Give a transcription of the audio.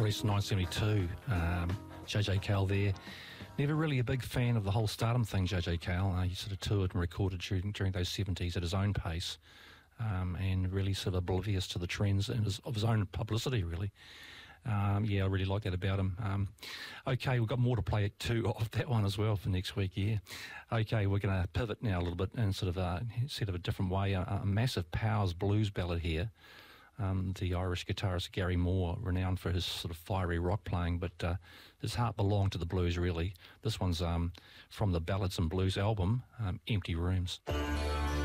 released in 1972. JJ Cale there. Never really a big fan of the whole stardom thing, JJ Cale. He sort of toured and recorded during those 70s at his own pace, and really sort of oblivious to the trends of his own publicity, really. I really like that about him. Okay, we've got more to play too of that one as well for next week, yeah. Okay, we're going to pivot now a little bit and sort of a different way. A massive Powers blues ballad here. The Irish guitarist Gary Moore, renowned for his sort of fiery rock playing, but his heart belonged to the blues, really. This one's from the Ballads and Blues album, Empty Rooms.